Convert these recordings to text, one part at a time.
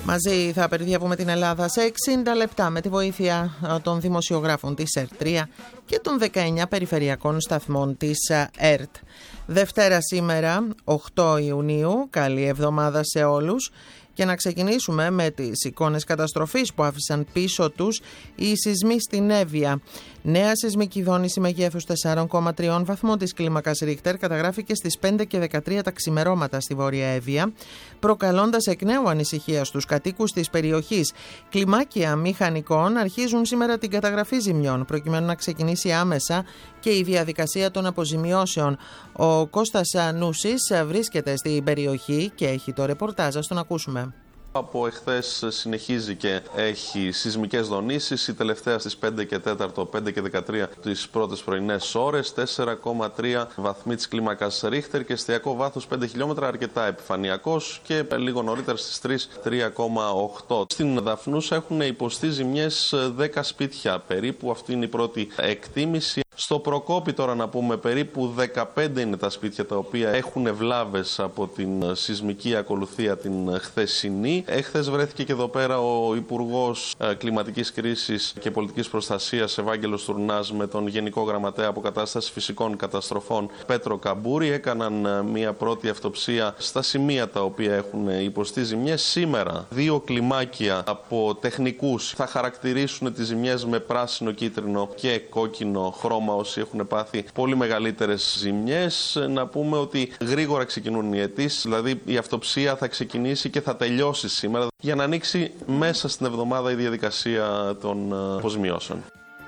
Μαζί θα περιδιαβούμε την Ελλάδα σε 60 λεπτά με τη βοήθεια των δημοσιογράφων της ΕΡΤ3 και των 19 περιφερειακών σταθμών της ΕΡΤ. Δευτέρα σήμερα, 8 Ιουνίου, καλή εβδομάδα σε όλους. Και να ξεκινήσουμε με τις εικόνες καταστροφής που άφησαν πίσω τους οι σεισμοί στην Εύβοια. Νέα σεισμική δόνηση μεγέθους 4,3 βαθμών της κλίμακας Ρίχτερ καταγράφηκε στις 5 και 13 τα ξημερώματα στη Βόρεια Εύβοια, προκαλώντας εκ νέου ανησυχία στους κατοίκους της περιοχής. Κλιμάκια μηχανικών αρχίζουν σήμερα την καταγραφή ζημιών, προκειμένου να ξεκινήσει άμεσα και η διαδικασία των αποζημιώσεων. Ο Κώστας Νούσης βρίσκεται στην περιοχή και έχει το ρεπορτάζ. Ας τον ακούσουμε. Από εχθές συνεχίζει και έχει σεισμικές δονήσεις, η τελευταία στις 5 και 4, 5 και 13 τις πρώτες πρωινές ώρες, 4,3 βαθμοί της κλίμακας Ρίχτερ και εστιακό βάθος 5 χιλιόμετρα, αρκετά επιφανειακός, και λίγο νωρίτερα στις 3, 3,8. Στην Δαφνούσα έχουν υποστεί ζημιές 10 σπίτια περίπου, αυτή είναι η πρώτη εκτίμηση. Στο Προκόπη τώρα να πούμε περίπου 15 είναι τα σπίτια τα οποία έχουν βλάβες από την σεισμική ακολουθία την χθεσινή. Εχθές βρέθηκε και εδώ πέρα ο Υπουργός Κλιματικής Κρίσης και Πολιτικής Προστασίας Ευάγγελος Τουρνάς με τον Γενικό Γραμματέα Αποκατάστασης Φυσικών Καταστροφών Πέτρο Καμπούρη. Έκαναν μια πρώτη αυτοψία στα σημεία τα οποία έχουν υποστεί ζημιές. Σήμερα 2 κλιμάκια από τεχνικούς θα χαρακτηρίσουν τις ζημιές με πράσινο, κίτρινο και κόκκινο χρώμα όσοι έχουν πάθει πολύ μεγαλύτερες ζημιές. Να πούμε ότι γρήγορα ξεκινούν οι αιτήσεις, δηλαδή η αυτοψία θα ξεκινήσει και θα τελειώσει σήμερα για να ανοίξει μέσα στην εβδομάδα η διαδικασία των αποζημιώσεων.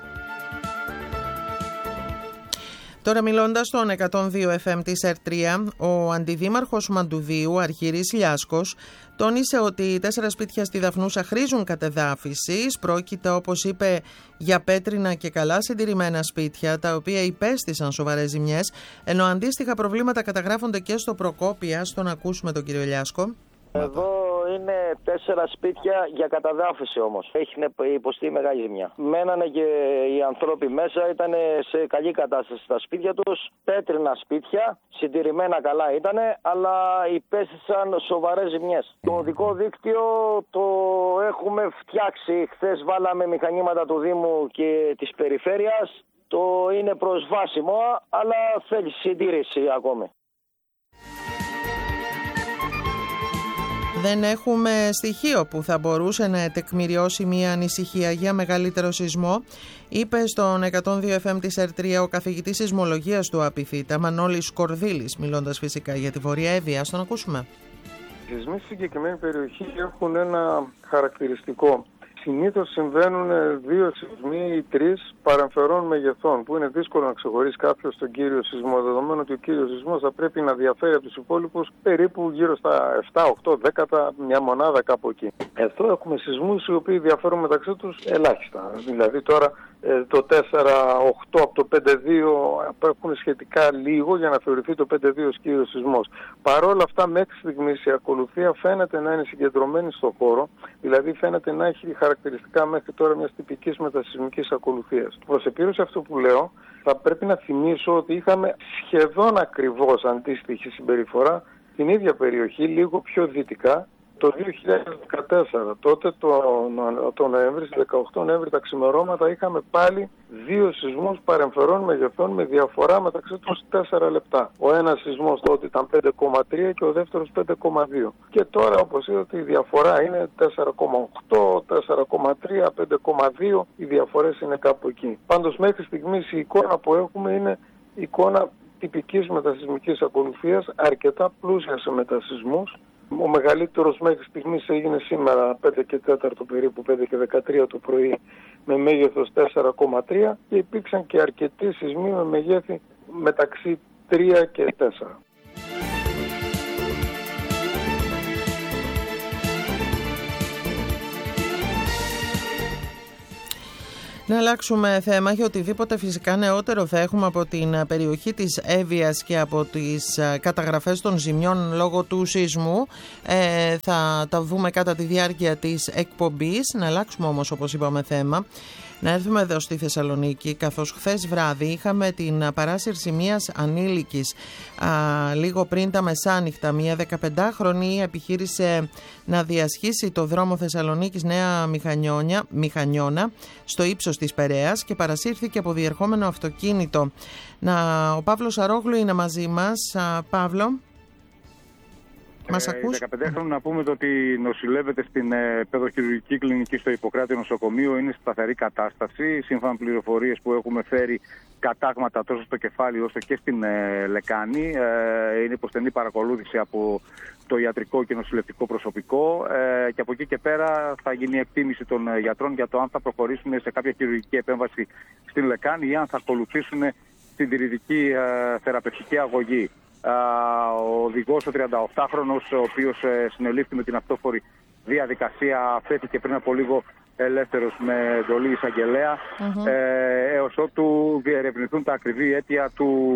Τώρα μιλώντας στον 102 FM της ΕΡΤ3, ο αντιδήμαρχος Μαντουδίου, Αρχήρης Λιάσκος, τόνισε ότι 4 σπίτια στη Δαφνούσα χρήζουν κατεδάφισης. Πρόκειται, όπως είπε, για πέτρινα και καλά συντηρημένα σπίτια, τα οποία υπέστησαν σοβαρές ζημιές, ενώ αντίστοιχα προβλήματα καταγράφονται και στο Προκόπη. Ας τον ακούσουμε τον κύριο Λιάσκο. Εδώ είναι 4 σπίτια για καταδάφιση όμως. Έχει υποστεί μεγάλη ζημιά. Μένανε και οι άνθρωποι μέσα, ήταν σε καλή κατάσταση στα σπίτια τους. Πέτρινα σπίτια, συντηρημένα καλά ήτανε, αλλά υπέστησαν σοβαρές ζημιές. Το οδικό δίκτυο το έχουμε φτιάξει. Χθες βάλαμε μηχανήματα του Δήμου και της Περιφέρειας. Το είναι προσβάσιμο, αλλά θέλει συντήρηση ακόμη. Δεν έχουμε στοιχείο που θα μπορούσε να τεκμηριώσει μια ανησυχία για μεγαλύτερο σεισμό, είπε στον 102 FM της ΕΡΤ3 ο καθηγητής σεισμολογίας του ΑΠΙΘΙΤΑ, Μανώλης Κορδίλης, μιλώντας φυσικά για τη Βόρεια Εύβοια. Ας τον ακούσουμε. Οι σεισμοί στη συγκεκριμένη περιοχή έχουν ένα χαρακτηριστικό. Συνήθως συμβαίνουν 2 σεισμοί ή 3 παρεμφερών μεγεθών, που είναι δύσκολο να ξεχωρίσει κάποιος τον κύριο σεισμό, δεδομένου ότι ο κύριος σεισμός θα πρέπει να διαφέρει από τους υπόλοιπους περίπου γύρω στα 7, 8, 10, μια μονάδα κάπου εκεί. Εδώ έχουμε σεισμούς οι οποίοι διαφέρουν μεταξύ τους ελάχιστα. Δηλαδή τώρα το 4-8 από το 5-2 έχουν σχετικά λίγο για να θεωρηθεί το 5-2 ως κύριος σεισμός. Παρ' όλα αυτά, μέχρι στιγμής η ακολουθία φαίνεται να είναι συγκεντρωμένη στον χώρο, δηλαδή φαίνεται να έχει χαρακτηριστικά μέχρι τώρα μιας τυπικής μετασεισμικής ακολουθίας. Προς επίρρωση αυτό που λέω, θα πρέπει να θυμίσω ότι είχαμε σχεδόν ακριβώς αντίστοιχη συμπεριφορά στην ίδια περιοχή, λίγο πιο δυτικά, το 2014. Τότε το Νοέμβρη, στις 18 Νοέμβρη τα ξημερώματα είχαμε πάλι 2 σεισμούς παρεμφερών μεγεθών με διαφορά μεταξύ τους 4 λεπτά. Ο ένας σεισμός τότε ήταν 5,3 και ο δεύτερος 5,2. Και τώρα, όπως είδατε, η διαφορά είναι 4,8, 4,3, 5,2. Οι διαφορές είναι κάπου εκεί. Πάντως μέχρι στιγμής η εικόνα που έχουμε είναι εικόνα τυπικής μετασεισμικής ακολουθίας, αρκετά πλούσια σε μετασεισμούς. Ο μεγαλύτερος μέχρι στιγμής έγινε σήμερα 5 και 4 περίπου, 5 και 13 το πρωί, με μέγεθος 4,3 και υπήρξαν και αρκετοί σεισμοί με μεγέθη μεταξύ 3 και 4. Να αλλάξουμε θέμα για οτιδήποτε φυσικά νεότερο θα έχουμε από την περιοχή της Εύβοιας και από τις καταγραφές των ζημιών λόγω του σεισμού. Θα τα δούμε κατά τη διάρκεια της εκπομπής. Να αλλάξουμε όμως, όπως είπαμε, θέμα. Να έρθουμε εδώ στη Θεσσαλονίκη, καθώς χθες βράδυ είχαμε την παράσυρση μιας ανήλικης λίγο πριν τα μεσάνυχτα. Μια 15χρονη επιχείρησε να διασχίσει το δρόμο Θεσσαλονίκης Νέα Μηχανιώνα στο ύψος της Περαίας και παρασύρθηκε από διερχόμενο αυτοκίνητο. Ο Παύλος Αρόγλου είναι μαζί μας. Παύλο, μας ακούς? 15χρονη, να πούμε ότι νοσηλεύεται στην παιδοχειρουργική κλινική στο Ιπποκράτιο νοσοκομείο, είναι σε σταθερή κατάσταση. Σύμφωνα με πληροφορίες που έχουμε φέρει, κατάγματα τόσο στο κεφάλι όσο και στην λεκάνη. Είναι υπό στενή παρακολούθηση από το ιατρικό και νοσηλευτικό προσωπικό και από εκεί και πέρα θα γίνει η εκτίμηση των γιατρών για το αν θα προχωρήσουν σε κάποια χειρουργική επέμβαση στην λεκάνη ή αν θα ακολουθήσουν συντηρητική θεραπευτική αγωγή. Ο οδηγός, ο 38χρονος, ο οποίος συνελήφθη με την αυτόφορη διαδικασία, φέθηκε πριν από λίγο ελεύθερος με εντολή εισαγγελέα, έως ότου διερευνηθούν τα ακριβή αίτια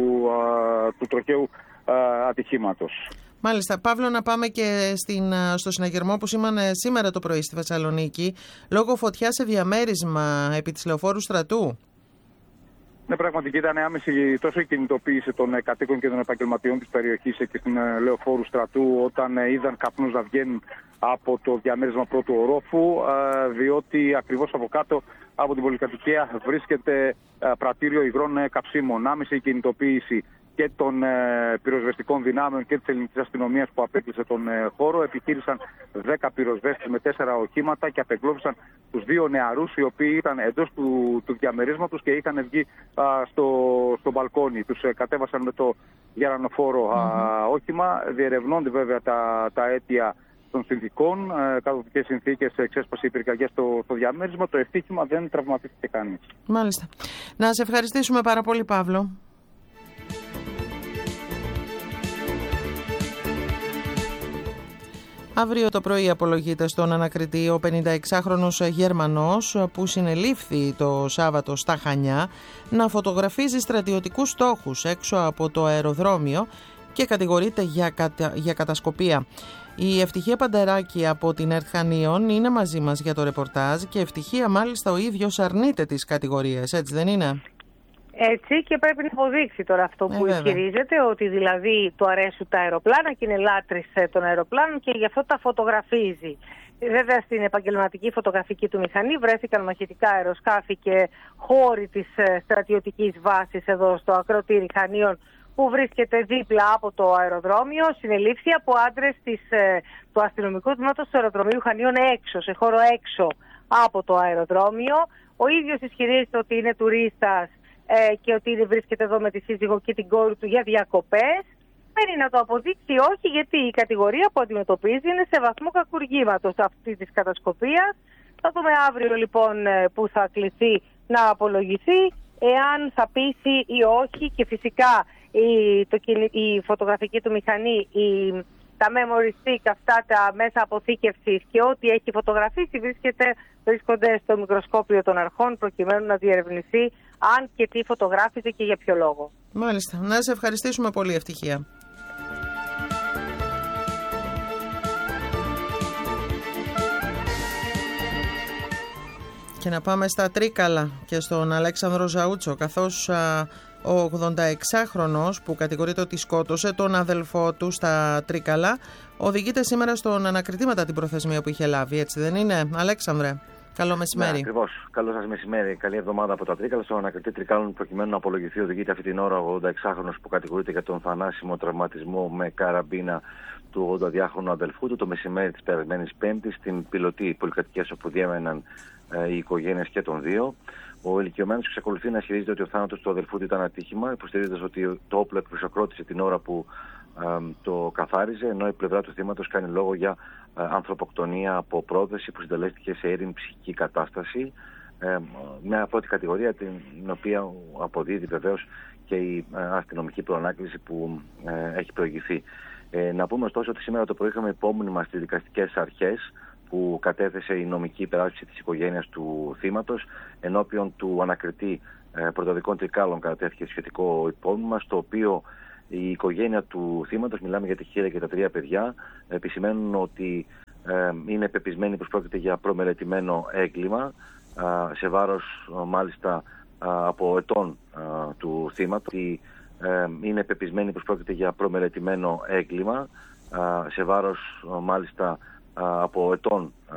του τροχαίου ατυχήματος. Μάλιστα. Παύλο, να πάμε και στο συναγερμό που σήμανε σήμερα το πρωί στη Θεσσαλονίκη, λόγω φωτιάς σε διαμέρισμα επί της Λεωφόρου Στρατού. Ναι, πραγματικά ήταν άμεση τόσο η κινητοποίηση των κατοίκων και των επαγγελματιών της περιοχής και στην Λεωφόρου Στρατού όταν είδαν καπνούς να βγαίνουν από το διαμέρισμα πρώτου ορόφου, διότι ακριβώς από κάτω από την πολυκατοικία βρίσκεται πρατήριο υγρών καυσίμων. Άμεση η κινητοποίηση και των πυροσβεστικών δυνάμεων και της ελληνικής αστυνομίας που απέκλεισε τον χώρο. Επιχείρησαν 10 πυροσβέστες με 4 οχήματα και απεγκλώβησαν τους 2 νεαρούς οι οποίοι ήταν εντός του διαμερίσματος και είχαν βγει στο μπαλκόνι. Τους κατέβασαν με το γερανοφόρο όχημα. Διερευνώνται βέβαια τα αίτια των συνθήκων, κάτω από συνθήκες εξέσπαση η πυρκαγιά στο διαμέρισμα. Το ευτύχημα δεν τραυματίστηκε κανείς. Μάλιστα. Να σε ευχαριστήσουμε πάρα πολύ, Παύλο. Αύριο το πρωί απολογείται στον ανακριτή ο 56χρονος Γερμανός που συνελήφθη το Σάββατο στα Χανιά να φωτογραφίζει στρατιωτικούς στόχους έξω από το αεροδρόμιο και κατηγορείται για κατασκοπία. Η Ευτυχία Παντεράκη από την ΕΡΤ Χανίων είναι μαζί μας για το ρεπορτάζ και Ευτυχία μάλιστα ο ίδιος αρνείται τις κατηγορίες, έτσι δεν είναι? Έτσι, και πρέπει να αποδείξει τώρα αυτό που ισχυρίζεται, ότι δηλαδή του αρέσουν τα αεροπλάνα και είναι λάτρης των αεροπλάνων και γι' αυτό τα φωτογραφίζει. Βέβαια στην επαγγελματική φωτογραφική του μηχανή βρέθηκαν μαχητικά αεροσκάφη και χώροι της στρατιωτικής βάσης εδώ στο ακροτήρι Χανίων που βρίσκεται δίπλα από το αεροδρόμιο. Συνελήφθη από άντρες του αστυνομικού τμήματος του αεροδρομίου Χανίων έξω, σε χώρο έξω από το αεροδρόμιο. Ο ίδιος ισχυρίζεται ότι είναι τουρίστας και ότι βρίσκεται εδώ με τη σύζυγο και την κόρη του για διακοπές. Μένει να το αποδείξει όχι, γιατί η κατηγορία που αντιμετωπίζει είναι σε βαθμό κακουργήματος αυτή της κατασκοπίας. Θα δούμε αύριο λοιπόν που θα κληθεί να απολογηθεί, εάν θα πείσει ή όχι, και φυσικά η φωτογραφική του μηχανή, τα memory stick, αυτά τα μέσα αποθήκευσης και ό,τι έχει φωτογραφίσει βρίσκονται στο μικροσκόπιο των αρχών προκειμένου να διερευνηθεί αν και τι φωτογράφησε και για ποιο λόγο. Μάλιστα. Να σε ευχαριστήσουμε πολύ, Ευτυχία. Και να πάμε στα Τρίκαλα και στον Αλέξανδρο Ζαούτσο, καθώς ο 86χρονος που κατηγορείται ότι σκότωσε τον αδελφό του στα Τρίκαλα οδηγείται σήμερα στον ανακριτή μετά την προθεσμία που είχε λάβει, έτσι δεν είναι, Αλέξανδρε? Καλό μεσημέρι. Ναι, ακριβώς. Καλό σας μεσημέρι. Καλή εβδομάδα από τα Τρίκαλα. Στον ανακριτή Τρικάλων, προκειμένου να απολογηθεί, οδηγείται αυτή την ώρα ο 86χρονος που κατηγορείται για τον θανάσιμο τραυματισμό με καραμπίνα του 82χρονου αδελφού του το μεσημέρι της περασμένης Πέμπτης στην πιλωτή πολυκατοικίας όπου διέμεναν οι οικογένειες και των δύο. Ο ηλικιωμένος εξακολουθεί να ισχυρίζεται ότι ο θάνατος του αδελφού του ήταν ατύχημα, υποστηρίζοντας ότι το όπλο εκπροσωπρώτησε την ώρα που το καθάριζε, ενώ η πλευρά του θύματος κάνει λόγο για ανθρωποκτονία από πρόθεση που συντελέστηκε σε αίριμη ψυχική κατάσταση. Μια πρώτη κατηγορία την οποία αποδίδει βεβαίως και η αστυνομική προανάκληση που έχει προηγηθεί. Να πούμε ωστόσο ότι σήμερα το πρωί είχαμε υπόμνημα στις δικαστικές αρχές που κατέθεσε η νομική υπεράσπιση της οικογένειας του θύματος. Ενώπιον του ανακριτή Πρωτοδικών Τρικάλων κατέθηκε σχετικό υπόμνημα, στο οποίο η οικογένεια του θύματος, μιλάμε για τη Χίρα και τα 3 παιδιά, επισημαίνουν ότι είναι πεπισμένοι πως πρόκειται για προμελετημένο έγκλημα σε βάρος μάλιστα από ετών του θύματος. Είναι πεπισμένοι πως πρόκειται για προμελετημένο έγκλημα, σε βάρος μάλιστα από ετών